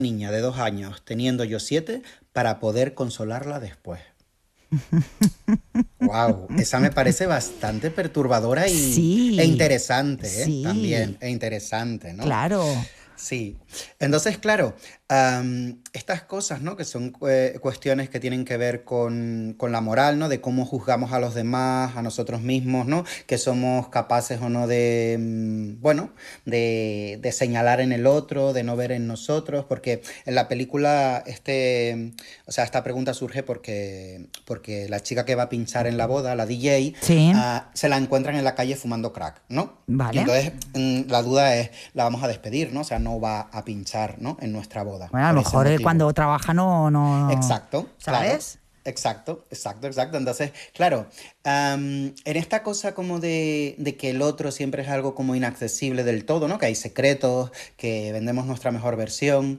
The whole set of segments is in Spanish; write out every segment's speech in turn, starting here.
niña de 2 años teniendo yo 7 para poder consolarla después. Wow, esa me parece bastante perturbadora e Sí, interesante, ¿eh? También, sí, e interesante, ¿no? claro. Sí. Entonces, claro, estas cosas, ¿no? Que son cuestiones que tienen que ver con la moral, ¿no? De cómo juzgamos a los demás, a nosotros mismos, ¿no? Que somos capaces o no de, bueno, de señalar en el otro, de no ver en nosotros, porque en la película, o sea, esta pregunta surge porque la chica que va a pinchar en la boda, la DJ, Sí, se la encuentran en la calle fumando crack, ¿no? Y vale. entonces la duda es, ¿la vamos a despedir, no? O sea, no va a pinchar, ¿no? En nuestra boda, Bueno, a lo por ese mejor motivo. cuando trabaja no, Exacto, claro. ¿sabes? Exacto, exacto, exacto. Entonces, claro, en esta cosa como de que el otro siempre es algo como inaccesible del todo, ¿no? Que hay secretos, que vendemos nuestra mejor versión.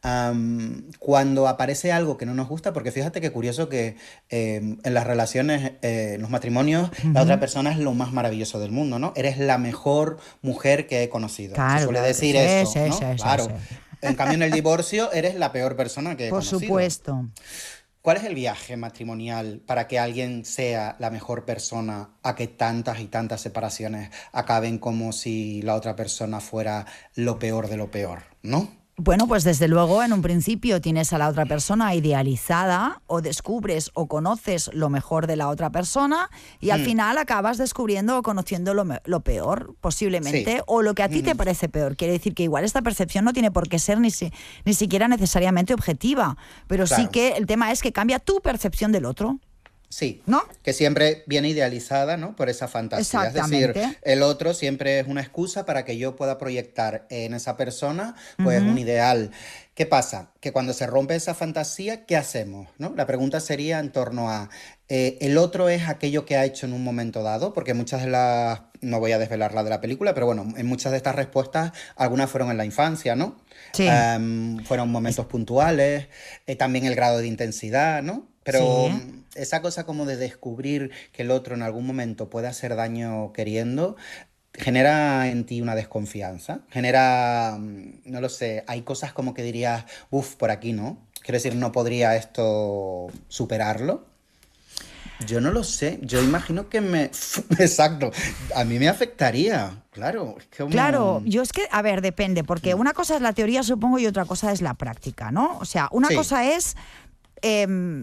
Cuando aparece algo que no nos gusta, porque fíjate que curioso que en las relaciones, en los matrimonios, la otra Ujú. persona es lo más maravilloso del mundo, ¿no? Eres la mejor mujer que he conocido. Se Claro, suele claro que decir sí, eso, sí, ¿no? sí, sí, sí. Claro. En cambio, en el divorcio eres la peor persona que he Por conocido. supuesto. ¿Cuál es el viaje matrimonial para que alguien sea la mejor persona a que tantas y tantas separaciones acaben como si la otra persona fuera lo peor de lo peor, ¿no? Bueno, pues desde luego en un principio tienes a la otra persona idealizada o descubres o conoces lo mejor de la otra persona y al Hmm, final acabas descubriendo o conociendo lo peor sí. posiblemente o lo que a ti te Ujú, parece peor. Quiere decir que igual esta percepción no tiene por qué ser ni siquiera necesariamente objetiva, pero sí claro. que el tema es que cambia tu percepción del otro, Sí, ¿no? que siempre viene idealizada, ¿no? Por esa fantasía. Es decir, Exactamente. el otro siempre es una excusa para que yo pueda proyectar en esa persona, pues, un Ujú. ideal. ¿Qué pasa? Que cuando se rompe esa fantasía, ¿qué hacemos? ¿No? La pregunta sería en torno a, ¿el otro es aquello que ha hecho en un momento dado? Porque muchas de las, no voy a desvelar la de la película, pero bueno, en muchas de estas respuestas, algunas fueron en la infancia, ¿no? Sí. Fueron Es- momentos puntuales, también el grado de intensidad, ¿no? sí. Pero esa cosa como de descubrir que el otro en algún momento puede hacer daño queriendo, genera en ti una desconfianza, genera, no lo sé, hay cosas como que dirías, uff, por aquí no. Quiero decir, no podría esto superarlo. Yo no lo sé, yo imagino que me... Exacto, a mí me afectaría, claro, es Claro, como... yo es que, a ver, depende, porque una cosa es la teoría, supongo, y otra cosa es la práctica, ¿no? O sea, una Sí, cosa es, em,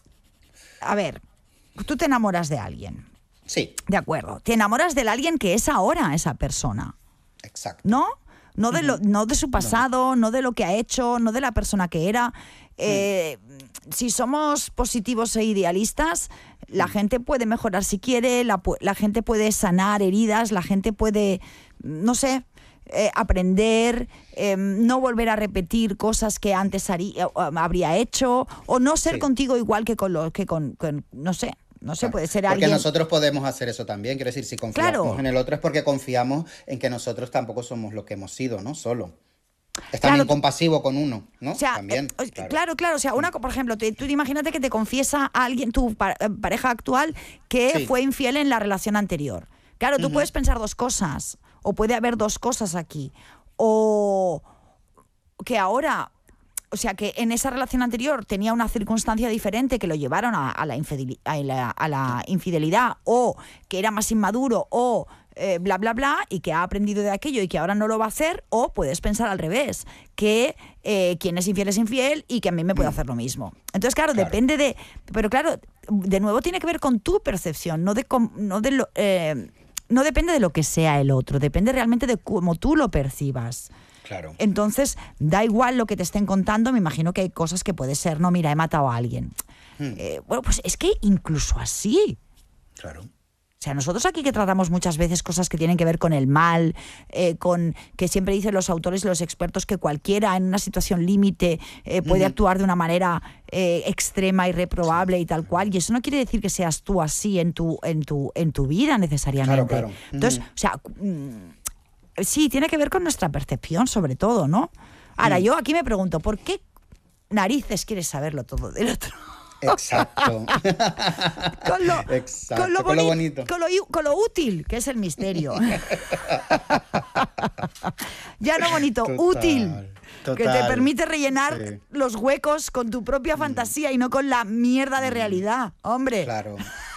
a ver, tú te enamoras de alguien, sí, de acuerdo, te enamoras de alguien que es ahora esa persona, exacto. ¿no? Ujú. No de su No. pasado, no de lo que ha hecho, no de la persona que era. Mm, Eh, si somos positivos e idealistas, la mm. gente puede mejorar si quiere, la gente puede sanar heridas, la gente puede, no sé, aprender, no volver a repetir cosas que antes habría hecho, o no ser Sí. contigo igual que no sé, no sé, Claro, puede ser porque alguien. nosotros podemos hacer eso también. Quiero decir, si confiamos Claro, en el otro es porque confiamos en que nosotros tampoco somos lo que hemos sido, ¿no? Solo. Es también claro, compasivo con uno, o ¿no? sea, También, claro. claro, claro, o sea, Mm. por ejemplo, tú imagínate que te confiesa a alguien, tu pareja actual, que Sí. fue infiel en la relación anterior. Claro, tú Ujú. puedes pensar dos cosas, o puede haber dos cosas aquí, o que ahora, o sea, que en esa relación anterior tenía una circunstancia diferente que lo llevaron a la infidelidad, o que era más inmaduro, o bla, bla, bla, y que ha aprendido de aquello y que ahora no lo va a hacer, o puedes pensar al revés, que quien es infiel y que a mí me puede Mm. hacer lo mismo. Entonces, claro, Claro, depende de... Pero claro, de nuevo tiene que ver con tu percepción, no de lo... no depende de lo que sea el otro, depende realmente de cómo tú lo percibas. claro. Entonces, da igual lo que te estén contando, me imagino que hay cosas que puede ser, no, mira, he matado a alguien. Mm. Bueno, pues es que incluso así, Claro. o sea, nosotros aquí que tratamos muchas veces cosas que tienen que ver con el mal, con que siempre dicen los autores y los expertos que cualquiera en una situación límite puede Ujú. actuar de una manera extrema y Sí. reprobable y tal cual. Y eso no quiere decir que seas tú así en tu vida Claro, necesariamente. claro. Entonces, Ujú. o sea, sí, tiene que ver con nuestra percepción sobre todo, ¿no? Ahora, Mm. yo aquí me pregunto, ¿por qué narices quieres saberlo todo del otro? Exacto. Con lo, con lo Exacto, con lo bonito. con lo útil, que es el misterio. Ya no bonito, útil. Total, Que te total. permite rellenar Sí, los huecos con tu propia fantasía y no con la mierda de realidad. Hombre. claro.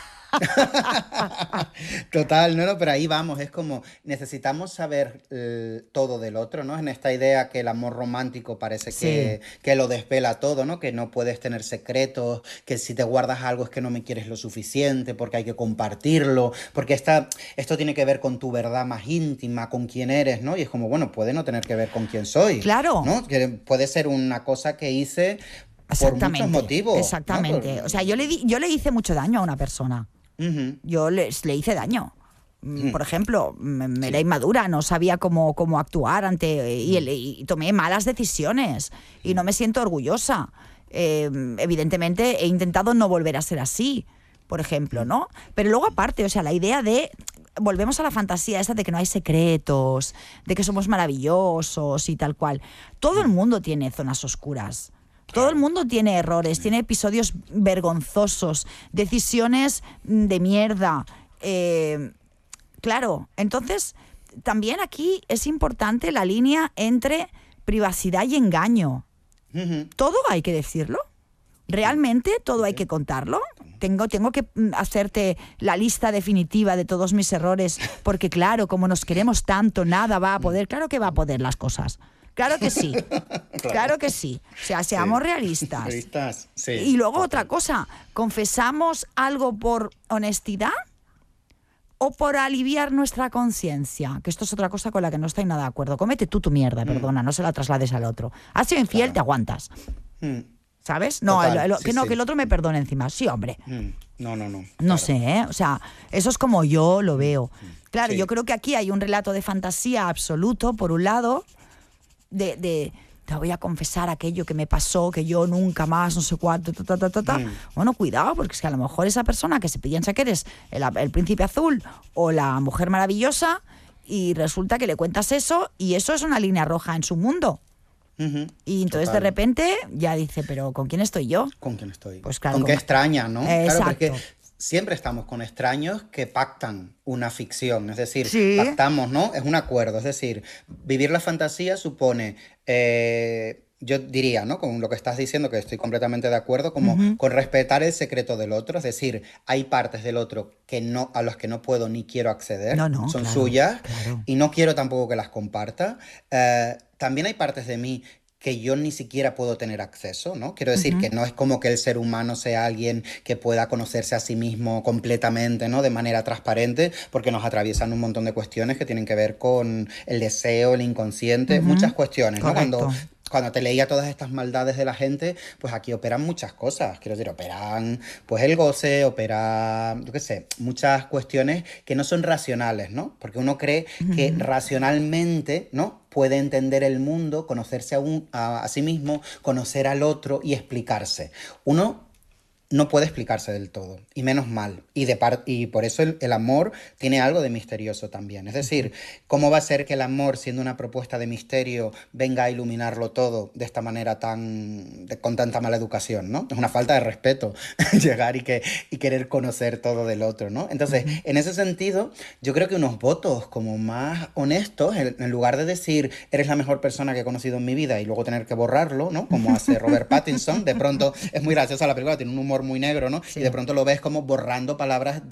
Total, no, no, pero ahí vamos, es como necesitamos saber todo del otro, ¿no? En esta idea que el amor romántico parece Sí. que lo desvela todo, ¿no? Que no puedes tener secretos, que si te guardas algo es que no me quieres lo suficiente, porque hay que compartirlo, porque esto tiene que ver con tu verdad más íntima, con quién eres, ¿no? Y es como, bueno, puede no tener que ver con quién soy, Claro. ¿no? Que puede ser una cosa que hice por muchos Exactamente. motivos, ¿no? Exactamente. O sea, yo le hice mucho daño a una persona. Ujú, Le hice daño. ujú, Por ejemplo, era sí. inmadura, no sabía cómo actuar ante y tomé malas decisiones y no me siento orgullosa. Evidentemente he intentado no volver a ser así, por ejemplo, ¿no? Pero luego aparte, o sea, la idea de volvemos a la fantasía esa de que no hay secretos, de que somos maravillosos y tal cual. Todo el mundo tiene zonas oscuras. Todo el Claro. mundo tiene errores, tiene episodios vergonzosos, decisiones de mierda. Claro, entonces también aquí es importante la línea entre privacidad y engaño. Ujú, ¿Todo hay que decirlo? sí, ¿Realmente todo hay sí. que contarlo? Tengo que hacerte la lista definitiva de todos mis errores, porque claro, como nos queremos tanto, nada va a poder. Claro que va a poder las cosas. Claro que sí. Claro. Claro que sí. O sea, Sí. seamos realistas. ¿Revistas? Y Sí, luego otra total. cosa, ¿confesamos algo por honestidad o por aliviar nuestra conciencia? Que esto es otra cosa con la que no estoy nada de acuerdo. Comete tú tu mierda, Mm, perdona, no se la traslades al otro. Has sido infiel, te claro. aguantas. Mm, ¿Sabes? No, total, sí, que no, que sí. el otro me perdone encima. Sí, hombre. No, no, no, No claro. sé, ¿eh? O sea, eso es como yo lo veo. Claro, yo Sí. creo que aquí hay un relato de fantasía absoluto, por un lado, de te voy a confesar aquello que me pasó, que yo nunca más, no sé cuánto, ta, ta, ta, ta, ta. Mm, Bueno, cuidado, porque es que a lo mejor esa persona que se piensa que eres el príncipe azul o la mujer maravillosa y resulta que le cuentas eso y eso es una línea roja en su mundo. ujú, Y entonces de total. repente ya dice, pero ¿con quién estoy yo? ¿Con quién estoy? Pues claro, ¿Con qué extraña, no? Claro, porque Exacto. siempre estamos con extraños que pactan una ficción, es decir, Sí. pactamos, ¿no? Es un acuerdo, es decir, vivir la fantasía supone, yo diría, ¿no? Con lo que estás diciendo, que estoy completamente de acuerdo, como Ujú. con respetar el secreto del otro, es decir, hay partes del otro que no, a las que no puedo ni quiero No, acceder, no, son claro, suyas, claro. y no quiero tampoco que las comparta. También hay partes de mí que yo ni siquiera puedo tener acceso, ¿no? Quiero decir Ujú. que no es como que el ser humano sea alguien que pueda conocerse a sí mismo completamente, ¿no? De manera transparente, porque nos atraviesan un montón de cuestiones que tienen que ver con el deseo, el inconsciente, muchas Ujú. cuestiones, ¿no? Correcto. Cuando te leía todas estas maldades de la gente, pues aquí operan muchas cosas. Quiero decir, operan pues el goce, opera, yo qué sé, muchas cuestiones que no son racionales, ¿no? Porque uno cree que Ujú. racionalmente, ¿no? Puede entender el mundo, conocerse a sí mismo, conocer al otro y explicarse. Uno no puede explicarse del todo, y menos mal. Y por eso el amor tiene algo de misterioso también. Es decir, ¿cómo va a ser que el amor, siendo una propuesta de misterio, venga a iluminarlo todo de esta manera con tanta mala educación, ¿no? Es una falta de respeto llegar y querer conocer todo del otro, ¿no? Entonces, Ujú. en ese sentido, yo creo que unos votos como más honestos, en lugar de decir, eres la mejor persona que he conocido en mi vida y luego tener que borrarlo, ¿no? Como hace Robert Pattinson, de pronto es muy graciosa la película, tiene un humor muy negro, ¿no? Y de Sí. pronto lo ves como borrando palabras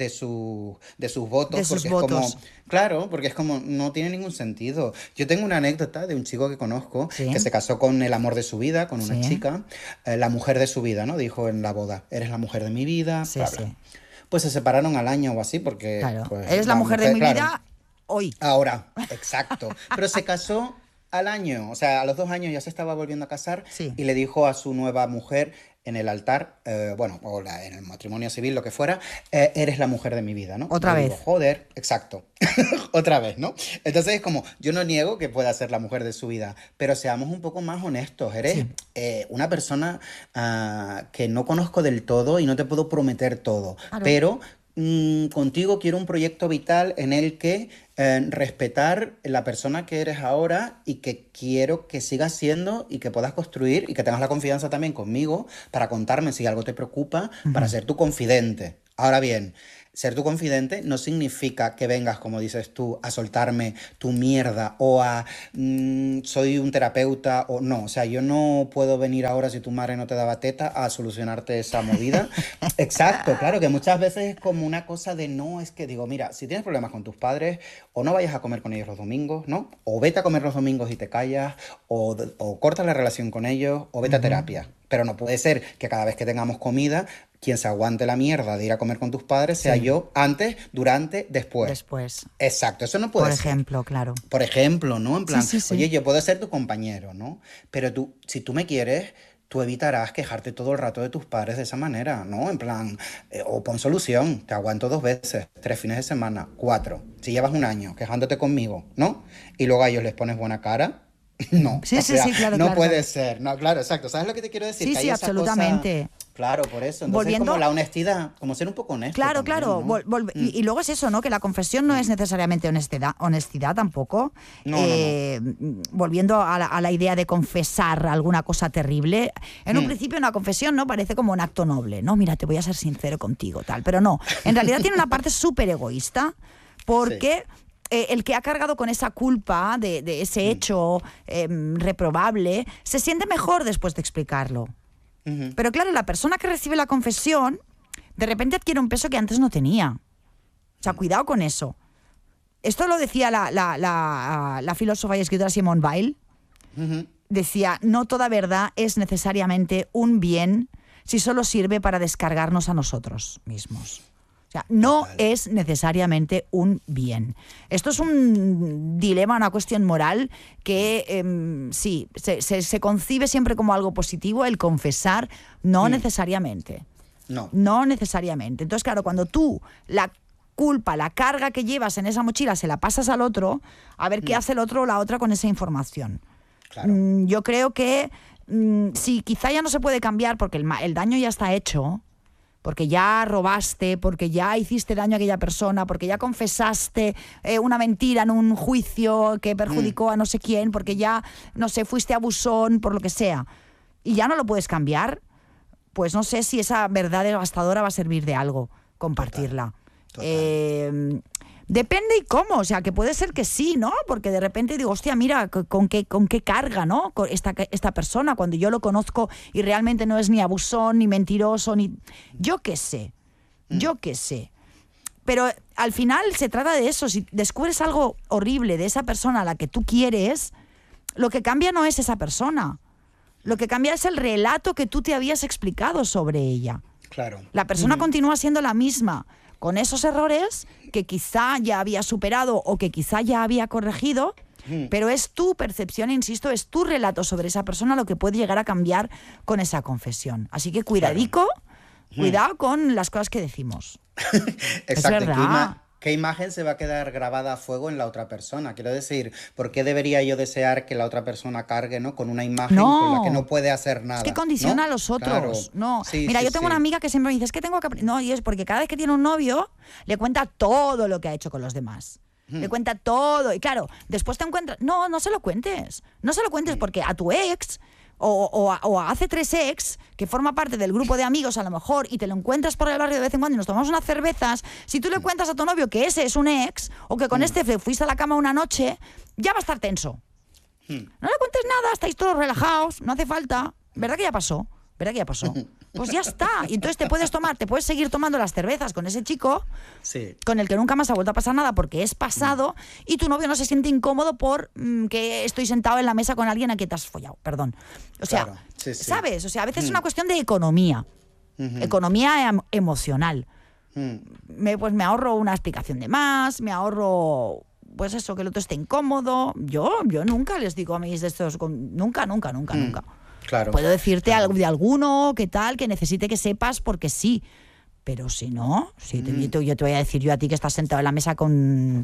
de sus De votos, sus porque es como, votos. claro, porque es como, no tiene ningún sentido. Yo tengo una anécdota de un chico que conozco Sí, que se casó con el amor de su vida, con una sí, chica, la mujer de su vida, ¿no? Dijo en la boda, eres la mujer de mi vida, sí, bla, bla. sí. Pues se separaron al año o así, porque Claro. pues Eres la la mujer de mujer, mi claro, vida hoy. ahora, exacto. Pero se casó al año, o sea, a los 2 años ya se estaba volviendo a casar Sí. y le dijo a su nueva mujer en el altar, bueno, en el matrimonio civil, lo que fuera, eres la mujer de mi vida, ¿no? Otra Yo digo, vez. joder, exacto, otra vez, ¿no? Entonces es como, yo no niego que pueda ser la mujer de su vida, pero seamos un poco más honestos, eres Sí. una persona que no conozco del todo y no te puedo prometer todo, Claro. pero contigo quiero un proyecto vital en el que respetar la persona que eres ahora y que quiero que sigas siendo y que puedas construir y que tengas la confianza también conmigo para contarme si algo te preocupa, para ser tu confidente. Ahora bien, ser tu confidente no significa que vengas, como dices tú, a soltarme tu mierda o a soy un terapeuta o no. O sea, yo no puedo venir ahora si tu madre no te daba teta a solucionarte esa movida. Exacto, claro, que muchas veces es como una cosa de no, es que digo, mira, si tienes problemas con tus padres, o no vayas a comer con ellos los domingos, ¿no? O vete a comer los domingos y te callas, o cortas la relación con ellos, o vete a terapia. Pero no puede ser que cada vez que tengamos comida, quien se aguante la mierda de ir a comer con tus padres sea yo antes, durante, después. Después. Exacto, eso no puede Por ser. ejemplo, claro. Por ejemplo, ¿no? En plan, Sí. oye, yo puedo ser tu compañero, ¿no? Pero tú, si tú me quieres, tú evitarás quejarte todo el rato de tus padres de esa manera, ¿no? En plan, o pon solución, te aguanto 2 veces, 3 fines de semana, 4. Si llevas un año quejándote conmigo, ¿no? Y luego a ellos les pones buena cara. No, Sí, o sea, claro, no claro, puede claro. ser. No, claro, exacto. ¿Sabes lo que te quiero decir? Sí, Que hay sí, esa absolutamente. cosa. Claro, por eso. Entonces, Volviendo, como la honestidad, como ser un poco honesto claro, también, claro. ¿no? Y luego es eso, ¿no? Que la confesión no es necesariamente honestidad tampoco. No, no, no. Volviendo a la idea de confesar alguna cosa terrible. En un principio una confesión, ¿no? Parece como un acto noble, ¿no? Mira, te voy a ser sincero contigo, tal. Pero no. En realidad tiene una parte súper egoísta porque... el que ha cargado con esa culpa de ese hecho reprobable se siente mejor después de explicarlo. Pero claro, la persona que recibe la confesión de repente adquiere un peso que antes no tenía. O sea, cuidado con eso. Esto lo decía la filósofa y escritora Simone Weil. Decía, no toda verdad es necesariamente un bien si solo sirve para descargarnos a nosotros mismos. O sea, no es necesariamente un bien. Esto es un dilema, una cuestión moral que sí, se concibe siempre como algo positivo, el confesar, no necesariamente. No necesariamente. Entonces, claro, cuando tú la culpa, la carga que llevas en esa mochila se la pasas al otro, a ver qué hace el otro o la otra con esa información. Claro. Yo creo que si quizá ya no se puede cambiar porque el daño ya está hecho, porque ya robaste, porque ya hiciste daño a aquella persona, porque ya confesaste una mentira en un juicio que perjudicó a no sé quién, porque ya, no sé, fuiste abusón, por lo que sea, y ya no lo puedes cambiar, pues no sé si esa verdad devastadora va a servir de algo, compartirla. Total. Depende y cómo, o sea, que puede ser que sí, ¿no? Porque de repente digo, hostia, mira, con qué carga, ¿no? Esta persona, cuando yo lo conozco y realmente no es ni abusón, ni mentiroso, ni... Yo qué sé. Pero al final se trata de eso. Si descubres algo horrible de esa persona a la que tú quieres, lo que cambia no es esa persona. Lo que cambia es el relato que tú te habías explicado sobre ella. Claro. La persona continúa siendo la misma, con esos errores que quizá ya había superado o que quizá ya había corregido, pero es tu percepción, insisto, es tu relato sobre esa persona lo que puede llegar a cambiar con esa confesión. Así que cuidadico, cuidado con las cosas que decimos. Exacto. Es verdad. ¿Qué imagen se va a quedar grabada a fuego en la otra persona? Quiero decir, ¿por qué debería yo desear que la otra persona cargue, ¿no? Con una imagen con la que no puede hacer nada? Es que condiciona, ¿no?, a los otros. Claro. No. Sí, Mira, sí, yo tengo una amiga que siempre me dice, es que tengo que... No, y es porque cada vez que tiene un novio, le cuenta todo lo que ha hecho con los demás. Le cuenta todo. Y claro, después te encuentras... No se lo cuentes. No se lo cuentes porque a tu ex... O hace 3 ex, que forma parte del grupo de amigos a lo mejor, y te lo encuentras por el barrio de vez en cuando y nos tomamos unas cervezas, si tú le cuentas a tu novio que ese es un ex, o que con este fuiste a la cama una noche, ya va a estar tenso. No le cuentes nada, estáis todos relajados, no hace falta. ¿Verdad que ya pasó? Pues ya está. Y entonces te puedes seguir tomando las cervezas con ese chico, con el que nunca más ha vuelto a pasar nada porque es pasado, y tu novio no se siente incómodo por que estoy sentado en la mesa con alguien a quien te has follado. Perdón. O sea, claro. Sí. ¿sabes? O sea, a veces es una cuestión de economía. Economía emocional. Pues me ahorro una explicación de más, me ahorro... Pues eso, que el otro esté incómodo. Yo nunca les digo a mis de estos... Nunca. Claro. Puedo decirte algo de alguno, qué tal, que necesite que sepas porque sí. Pero si no, yo te voy a decir yo a ti que estás sentado en la mesa con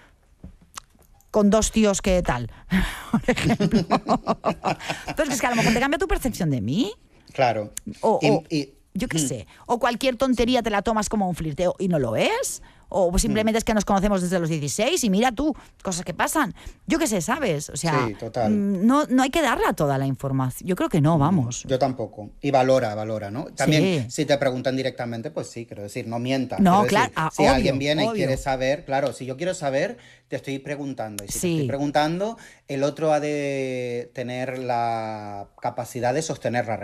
2 tíos que tal, por ejemplo. Entonces, es que a lo mejor te cambia tu percepción de mí. Claro. yo qué sé, o cualquier tontería te la tomas como un flirteo y no lo es, o simplemente es que nos conocemos desde los 16 y mira tú, cosas que pasan. Yo qué sé, ¿sabes? O sea, Sí, total. no hay que darla toda la información. Yo creo que no, vamos. Yo tampoco. Y valora, ¿no? También, Sí. si te preguntan directamente, pues sí, quiero decir, no mientas. No, Quiero claro, decir, si alguien obvio, viene y quiere obvio. saber, claro, si yo quiero saber, te estoy preguntando. Y si te estoy Sí. preguntando, el otro ha de tener la capacidad de sostener la